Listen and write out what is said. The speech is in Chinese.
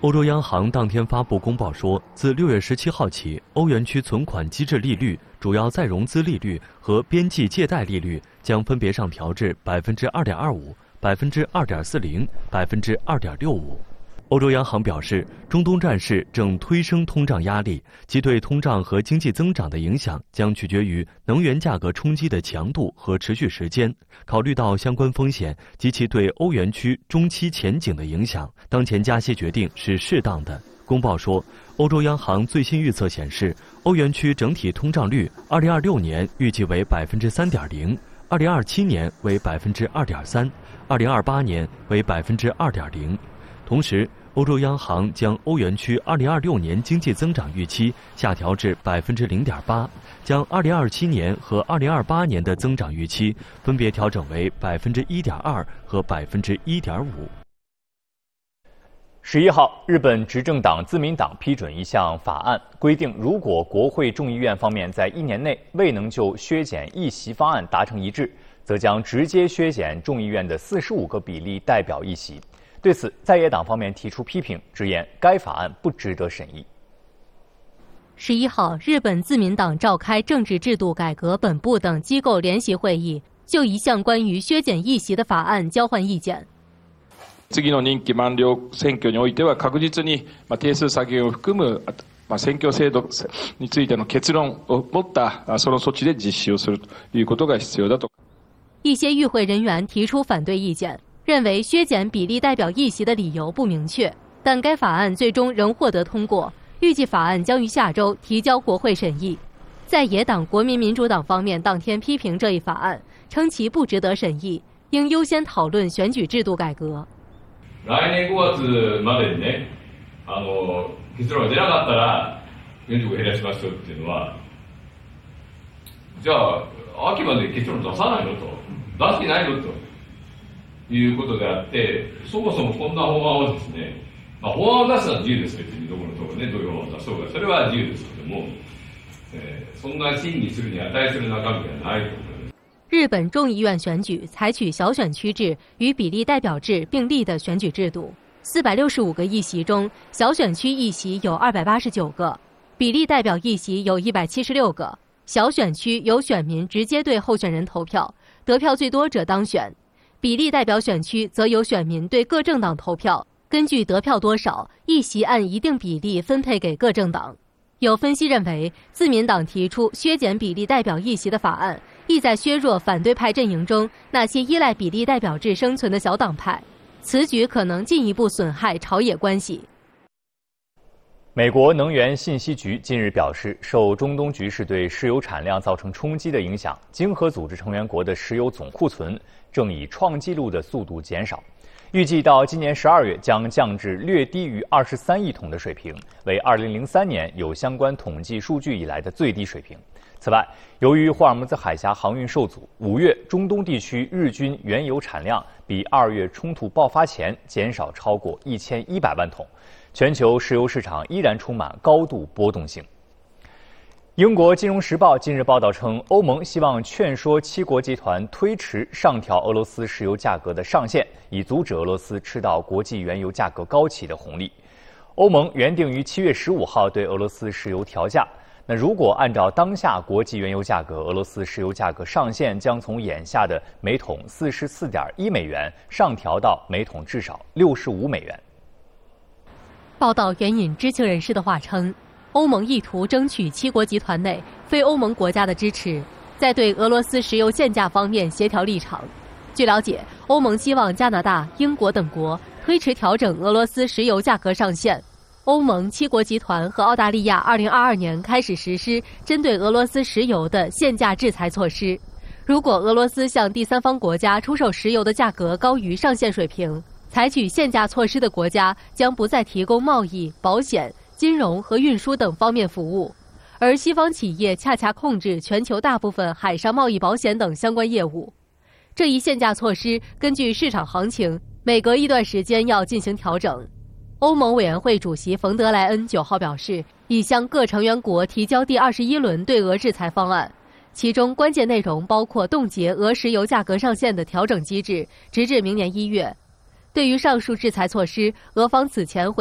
欧洲央行当天发布公报说，自6月17号起，欧元区存款机制利率、主要再融资利率和边际借贷利率将分别上调至2.25%、2.40%、2.65%。欧洲央行表示，中东战事正推升通胀压力，其对通胀和经济增长的影响将取决于能源价格冲击的强度和持续时间。考虑到相关风险及其对欧元区中期前景的影响，当前加息决定是适当的。公报说，欧洲央行最新预测显示，欧元区整体通胀率2026年预计为3.0%， 2027年为2.3%， 2028年为2.0%。同时，欧洲央行将欧元区2026年经济增长预期下调至0.8%，将2027年和2028年的增长预期分别调整为1.2%和1.5%。 11号，日本执政党自民党批准一项法案，规定如果国会众议院方面在1年内未能就削减议席方案达成一致，则将直接削减众议院的45个比例代表议席。对此，在野党方面提出批评，直言该法案不值得审议。 11号，日本自民党召开政治制度改革本部等机构联席会议，就一项关于削减议席的法案交换意見。 次の任期満了選挙においては確実に定数下げを含む選挙制度についての結論を持ったその措置で実施をするということが必要だと。 一些与会人员提出反对意见，认为削减比例代表议席的理由不明确，但该法案最终仍获得通过，预计法案将于下周提交国会审议。在野党国民民主党方面当天批评这一法案，称其不值得审议，应优先讨论选举制度改革。 来年5月までにね、結論が出なかったら45減らしますよっていうのは、じゃあ秋まで結論出さないのと、出してないのということであって、そもそもこんな法案をですね、法案を出すのは自由です別にどこのところね、どういう法案を出そうか、それは自由ですけども、そんな審議するに値する中身ではないと思います。 日本众议院选举采取小选区制与比例代表制并立的选举制度，465个议席中，小选区议席有289个，比例代表议席有176个。小选区由选民直接对候选人投票，得票最多者当选；比例代表选区则由选民对各政党投票，根据得票多少，议席按一定比例分配给各政党。有分析认为，自民党提出削减比例代表议席的法案，意在削弱反对派阵营中那些依赖比例代表制生存的小党派，此举可能进一步损害朝野关系。 美国能源信息局近日表示，受中东局势对石油产量造成冲击的影响，经合组织成员国的石油总库存正以创纪录的速度减少，预计到今年12月将降至略低于23亿桶的水平，为2003年有相关统计数据以来的最低水平。此外，由于霍尔木兹海峡航运受阻，5月中东地区日均原油产量比2月冲突爆发前减少超过1100万桶，全球石油市场依然充满高度波动性。英国金融时报近日报道称，欧盟希望劝说7国集团推迟上调俄罗斯石油价格的上限，以阻止俄罗斯吃到国际原油价格高企的红利。欧盟原定于7月15号对俄罗斯石油调价，那如果按照当下国际原油价格，俄罗斯石油价格上限将从眼下的每桶44.1美元上调到每桶至少65美元。 报道援引知情人士的话称，欧盟意图争取7国集团内非欧盟国家的支持，在对俄罗斯石油限价方面协调立场。据了解，欧盟希望加拿大、英国等国推迟调整俄罗斯石油价格上限。欧盟7国集团和澳大利亚2022年开始实施针对俄罗斯石油的限价制裁措施。如果俄罗斯向第三方国家出售石油的价格高于上限水平，采取限价措施的国家将不再提供贸易、保险、金融和运输等方面服务，而西方企业恰恰控制全球大部分海上贸易保险等相关业务。这一限价措施根据市场行情，每隔一段时间要进行调整。欧盟委员会主席冯德莱恩9号表示，已向各成员国提交第21轮对俄制裁方案，其中关键内容包括冻结俄石油价格上限的调整机制，直至明年1月。对于上述制裁措施，俄方此前